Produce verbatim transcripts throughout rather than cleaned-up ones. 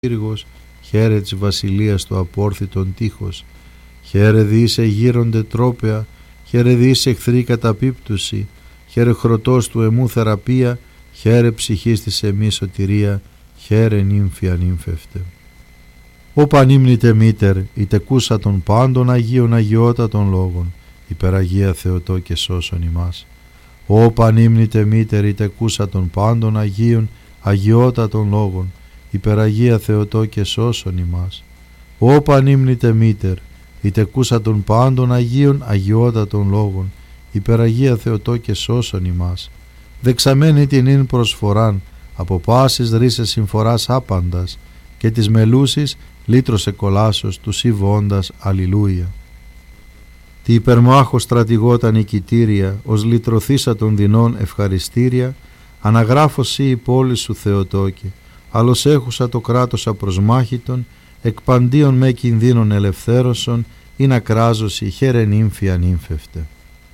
πύργος, χαίρε της βασιλείας του απόρθητον τείχος. Χαίρε δι είσαι γύρονται τρόπαια, χαίρε δι είσαι εχθρή καταπίπτωση, χαίρε χρωτός του εμού θεραπεία, χαίρε ψυχής της εμή σωτηρία, χαίρε νύμφια νύμφευτε. Ω πανύμνητε μήτερ, η τεκούσα των πάντων Αγίων αγιότατων λόγων, υπεραγία Θεοτό και σώσον ημάς. Ω πανύμνητε μήτερ, η τεκούσα των πάντων Αγίων αγιότατων λόγων, υπεραγία Θεοτό και σώσον ημάς. Ω πανύμνητε μήτερ, η τεκούσα των πάντων Αγίων αγιότατων λόγων, υπεραγία Θεοτό και σώσον ημάς. Δεξαμένη την ίν προσφοράν, από πάσης ρίσες συμφοράς άπαντας, και της μελούσης λύτρωσε κολάσος του σιβώντας αλληλούια. Τι υπερμάχο στρατηγότα νικητήρια, ως λυτρωθήσα των δεινών ευχαριστήρια, αναγράφωσι η πόλη σου Θεοτόκε, άλλος έχουσα το κράτος απροσμάχητον, εκ παντίων με κινδύνων ελευθέρωσον, ή να κράζωσι χαίρε νύμφια νύμφευτε.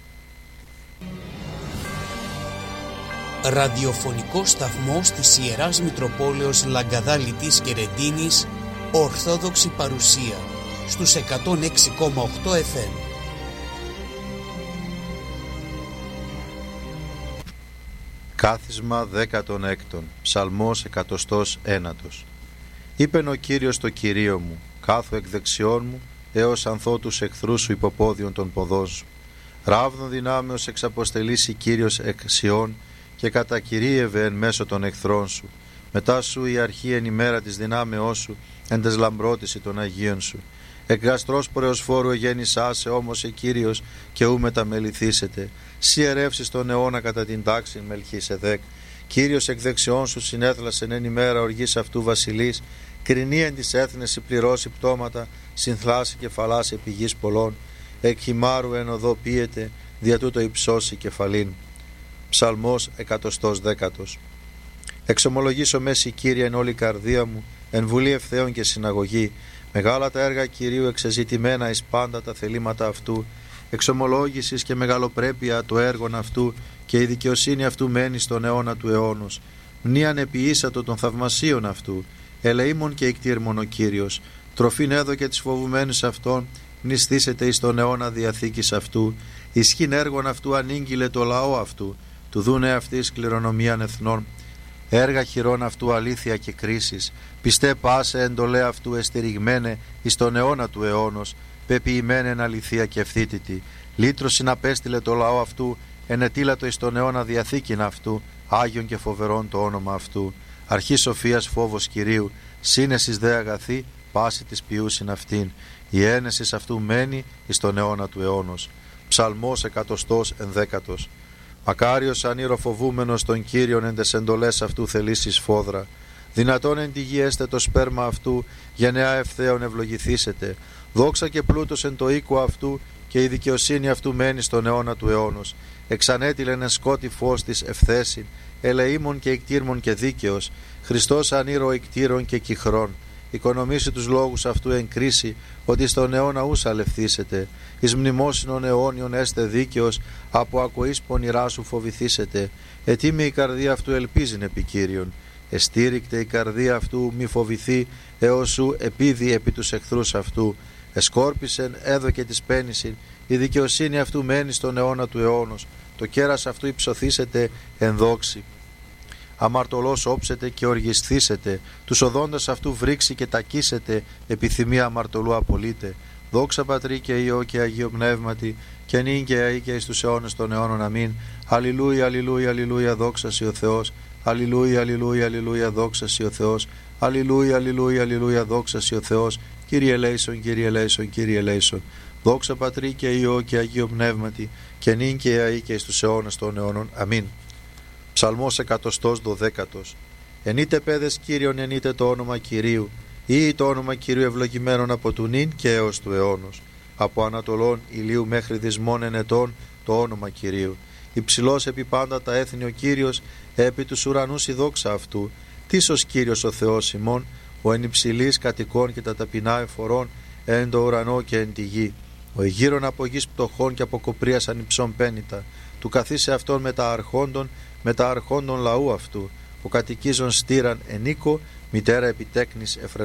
Ραδιοφωνικός σταθμός της Ιεράς Μητροπόλεως Λαγκαδάλητης και Ρεντίνης, Ορθόδοξη παρουσία, στους εκατόν έξι κόμμα οκτώ εφ εμ. Κάθισμα δέκατον έκτον, Ψαλμός εκατοστός ένατος. Είπεν ο Κύριος το Κυρίο μου, κάθω εκ δεξιών μου, έως ανθώ τους εχθρούς σου υποπόδιον των ποδών σου. Ράβδον δυνάμεως εξαποστελήσει Κύριος εκ Σιών, και κατακυρίευε εν μέσω των εχθρών σου. Μετά σου η αρχή εν ημέρα της δυνάμεώς σου, εν τες λαμπρότηση των Αγίων σου. Εκ γαστρός πορεοσφόρου εγέννησάσε όμως ε Κύριος, και ου μεταμεληθήσετε. Σι ερεύσεις τον αιώνα κατά την τάξη Μελχισεδέκ. Κύριος εκ δεξιών σου συνέθλασεν εν ημέρα οργής αυτού βασιλής. Κρινή εν της έθνες συμπληρώσει πτώματα, συνθλάσει κεφαλάς επί γης πολλών. Εκ χυμάρου εν οδό πίεται, δια τούτο υψώσει κεφαλήν. Ψαλμός εκατοστός δέκατος. Εξομολογήσω μέση Κύριε εν όλη καρδία μου, εν βουλή ευθέων και συναγωγή. Μεγάλα τα έργα Κυρίου εξεζητημένα εις πάντα τα θελήματα αυτού. Εξομολόγησης και μεγαλοπρέπεια το έργον αυτού, και η δικαιοσύνη αυτού μένει στον αιώνα του αιώνος. Μνίαν επιήσατο των θαυμασίων αυτού, ελεήμων και εκτήρμων ο Κύριος. Τροφήν έδωκε τις φοβουμένους αυτών, μνηστήσετε εις τον αιώνα διαθήκης αυτού. Ισχύν έργων αυτού ανήγγειλε το λαό αυτού, του δούνε αυτής κληρονομίαν εθνών. Έργα χειρών αυτού αλήθεια και κρίσης, πιστέ πάσε εντολέ αυτού εστηριγμένε εις τον αιώνα του αιώνος, πεποιημένε εν αληθεία και ευθύτητη. Λύτρωσιν απέστειλε το λαό αυτού, ενετήλατο εις τον αιώνα διαθήκην αυτού, Άγιον και φοβερόν το όνομα αυτού. Αρχή σοφίας φόβος Κυρίου, σύνεσης δε αγαθή, πάση της ποιούσιν αυτήν. Η ένεσης αυτού μένει εις τον αιώνα του αιώνος. Ψαλμός εκατοστός ενδέκατος. Μακάριος ανήροφοβούμενος των Κύριων εν τες εντολές αυτού θελήσεις φόδρα. Δυνατόν εν τη γη έστε το σπέρμα αυτού, γενεά ευθέων ευλογηθήσετε. Δόξα και πλούτος εν το οίκο αυτού, και η δικαιοσύνη αυτού μένει στον αιώνα του αιώνος. Εξανέτειλεν εν σκότη φως της ευθέσιν, ελεήμων και εκτήρμων και δίκαιος. Χριστός ανήρο εκτήρων και κυχρών. Οικονομήσει τους λόγους αυτού εν κρίση, ότι στον αιώνα ους αλευθήσετε. Εις μνημόσυνον αιώνιον έστε δίκαιος, από ακοής πονηρά σου φοβηθήσετε. Ετοίμη η καρδία αυτού ελπίζειν επί Κύριον. Εστήρικτε η καρδία αυτού μη φοβηθεί, έως σου επίδει επί τους εχθρούς αυτού. Εσκόρπισεν έδωκε της πένησιν, η δικαιοσύνη αυτού μένει στον αιώνα του αιώνος. Το κέρας αυτού υψωθήσετε εν δόξη. Αμαρτωλός όψετε και οργισθήσετε, τους οδόντες αυτού βρήξει και τακίσετε, επιθυμία αμαρτωλού απολύτε. Δόξα Πατρί και Υιό και Αγίο Πνεύματι, και νυν και αεί και εις τους αιώνες των αιώνων. Αμήν. Αλληλούια, αλληλούια, αλληλούια, δόξα σοι ο Θεός. Αλληλούια, αλληλούια, αλληλούια, δόξα σοι ο Θεός. Αλληλούια, αλληλούια, αλληλούια, δόξα σοι ο Θεός. Κύριε ελέησον, Κύριε ελέησον, Κύριε ελέησον. Δόξα Πατρί και Υιό και Αγίο Πνεύματι, και νυν και αεί και εις τους αιώνες των αιώνων. Αμήν. Ψαλμός εκατοστός δωδέκατος. Ενείτε παιδες Κύριον, ενείτε το όνομα Κυρίου, ή το όνομα Κυρίου ευλογημένον από του νυν και έως του αιώνος. Από ανατολών ηλίου μέχρι δυσμών ενετών το όνομα Κυρίου. Υψηλός επί πάντα τα έθνη ο Κύριος, επί τους ουρανούς η δόξα αυτού. Τίσος Κύριος ο Θεός ημών, ο εν υψηλής κατοικών και τα ταπεινά εφορών, εν το ουρανό και εν τη γη. Ο εγείρον από γης πτωχών και από κοπρίας ανυψών πένητα. Του καθίσε αυτόν με τα αρχόντων, με τα αρχόντων λαού αυτού. Ο κατοικίζων στήραν εν οίκο, μητέρα επιτέκνης